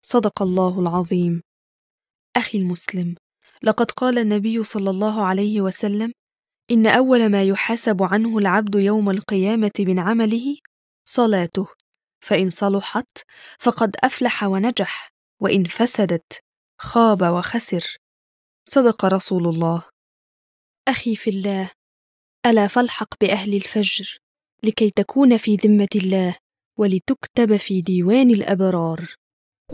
صدق الله العظيم. أخي المسلم، لقد قال النبي صلى الله عليه وسلم: إن أول ما يحاسب عنه العبد يوم القيامة من عمله صلاته، فإن صلحت فقد أفلح ونجح، وإن فسدت خاب وخسر. صدق رسول الله. أخي في الله، ألا فالحق بأهل الفجر لكي تكون في ذمة الله ولتكتب في ديوان الأبرار.